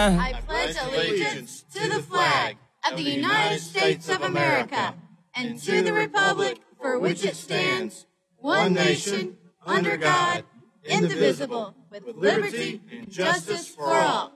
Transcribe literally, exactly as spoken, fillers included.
I pledge allegiance to the flag of the United States of America and to the republic for which it stands, one nation, under God, indivisible, with liberty and justice for all.